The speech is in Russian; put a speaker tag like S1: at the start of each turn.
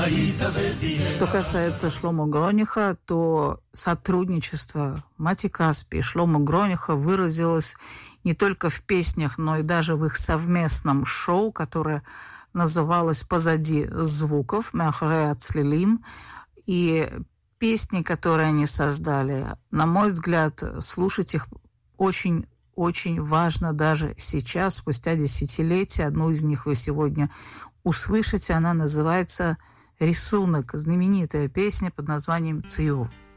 S1: Что касается Шломо Грониха, то сотрудничество Мати Каспи и Шломо Грониха выразилось не только в песнях, но и даже в их совместном шоу, которое называлось «Позади звуков», «Махарей Ацлилим». И песни, которые они создали, на мой взгляд, слушать их очень важно даже сейчас, спустя десятилетия. Одну из них вы сегодня услышите. Она называется «Рисунок», знаменитая песня под названием «Циюр».